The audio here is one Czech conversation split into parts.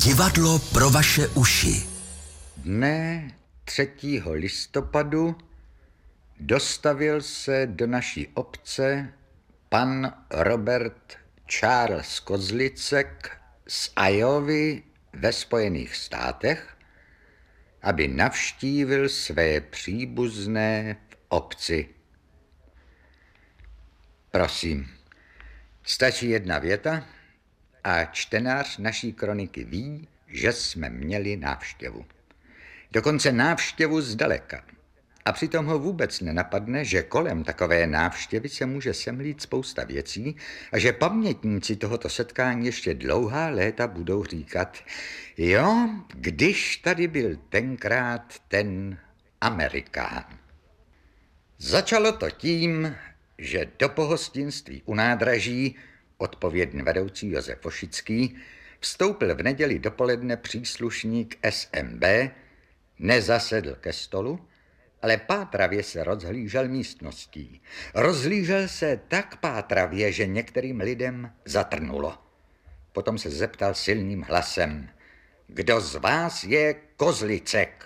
Divadlo pro vaše uši. Dne 3. listopadu dostavil se do naší obce pan Robert Charles Kozlicek z Iovy ve Spojených státech, aby navštívil své příbuzné v obci. Prosím, stačí jedna věta a čtenář naší kroniky ví, že jsme měli návštěvu. Dokonce návštěvu zdaleka. A přitom ho vůbec nenapadne, že kolem takové návštěvy se může semlít spousta věcí a že pamětníci tohoto setkání ještě dlouhá léta budou říkat: jo, když tady byl tenkrát ten Amerikán. Začalo to tím, že do pohostinství u nádraží odpovědný vedoucí Josef Vošický vstoupil v neděli dopoledne příslušník SMB, nezasedl ke stolu, ale pátravě se rozhlížel místností. Rozhlížel se tak pátravě, že některým lidem zatrnulo. Potom se zeptal silným hlasem: kdo z vás je Kozlicek?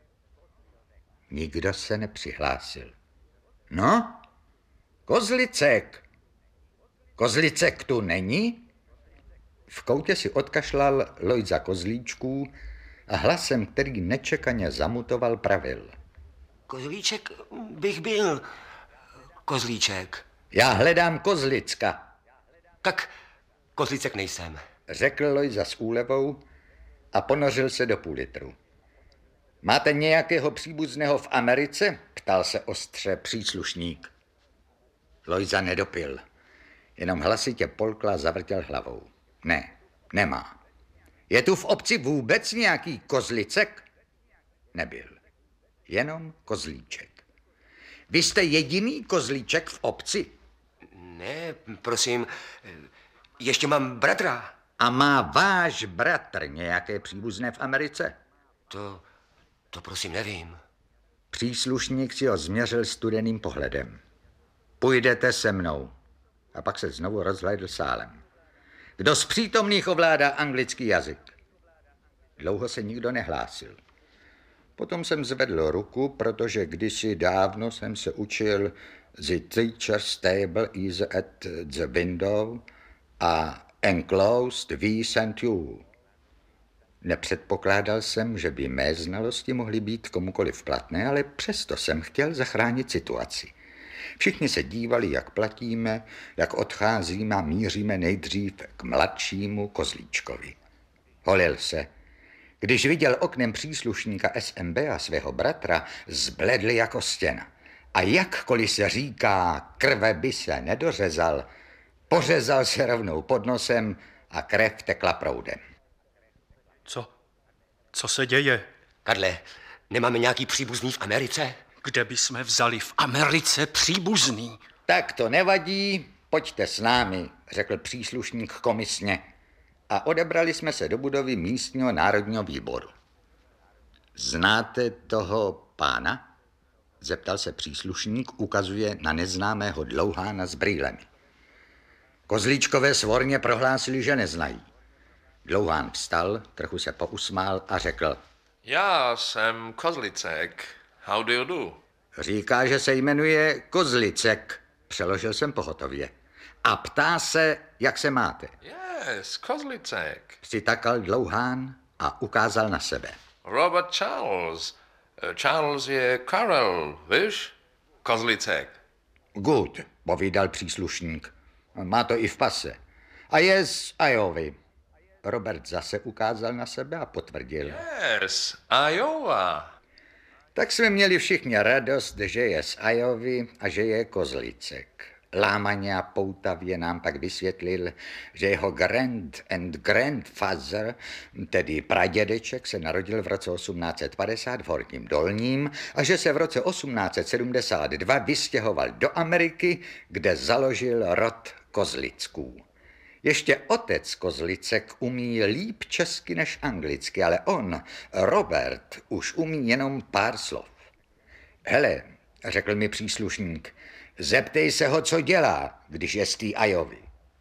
Nikdo se nepřihlásil. No, Kozlicek. Kozlicek tu není? V koutě si odkašlal Lojza Kozlíčků a hlasem, který nečekaně zamutoval, pravil: Kozlíček bych byl. Kozlíček. Já hledám Kozlicka. Tak Kozlíček nejsem, Řekl Lojza s úlevou a ponořil se do půl litru. Máte nějakého příbuzného v Americe? Ptal se ostře příslušník. Lojza nedopil, jenom hlasitě polkla, zavrtěl hlavou. Ne, nemá. Je tu v obci vůbec nějaký Kozlicek? Nebyl. Jenom Kozlíček. Vy jste jediný Kozlíček v obci? Ne, prosím, ještě mám bratra. A má váš bratr nějaké příbuzné v Americe? To prosím nevím. Příslušník si ho změřil studeným pohledem. Půjdete se mnou. A pak se znovu rozhlédl sálem. Kdo z přítomných ovládá anglický jazyk? Dlouho se nikdo nehlásil. Potom jsem zvedl ruku, protože kdysi dávno jsem se učil The teacher's table is at the window a enclosed we sent you. Nepředpokládal jsem, že by mé znalosti mohly být komukoliv platné, ale přesto jsem chtěl zachránit situaci. Všichni se dívali, jak platíme, jak odcházíme a míříme nejdřív k mladšímu Kozlíčkovi. Holil se. Když viděl oknem příslušníka SMB a svého bratra, zbledl jako stěna. A jakkoliv se říká, krve by se nedořezal, pořezal se rovnou pod nosem a krev tekla proudem. Co se děje? Karle, nemáme nějaký příbuzný v Americe? Kde by jsme vzali v Americe příbuzný? Tak to nevadí, pojďte s námi, řekl příslušník komisně. A odebrali jsme se do budovy místního národního výboru. Znáte toho pána? Zeptal se příslušník, ukazuje na neznámého dlouhána s brýlemi. Kozlíčkové svorně prohlásili, že neznají. Dlouhán vstal, trochu se pousmál a řekl: Já jsem Kozlicek. How do you do? Říká, že se jmenuje Kozlicek, přeložil jsem pohotově. A ptá se, jak se máte. Yes, Kozlicek. Přitakal dlouhán a ukázal na sebe. Robert Charles. Charles je Karel, víš? Kozlicek. Good, povídal příslušník. Má to i v pase. A je z Iovy. Robert zase ukázal na sebe a potvrdil. Yes, Iowa. Tak jsme měli všichni radost, že je z Iovy a že je Kozlicek. Lámaně a poutavě nám pak vysvětlil, že jeho grandfather, tedy pradědeček, se narodil v roce 1850 v Horním Dolním a že se v roce 1872 vystěhoval do Ameriky, kde založil rod Kozlicků. Ještě otec Kozlicek umí líp česky než anglicky, ale on, Robert, už umí jenom pár slov. Hele, řekl mi příslušník, zeptej se ho, co dělá, když je z té Iovy.